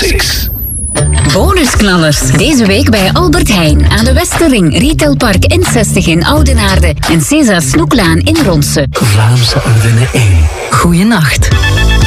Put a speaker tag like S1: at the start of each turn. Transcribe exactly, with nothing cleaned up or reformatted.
S1: Cirks.
S2: Bonusknallers. Deze week bij Albert Heijn aan de Westerring, Retailpark N zestig in Oudenaarde en César Snoeklaan in Ronse.
S1: Vlaamse Ardennen één.
S2: Goeienacht.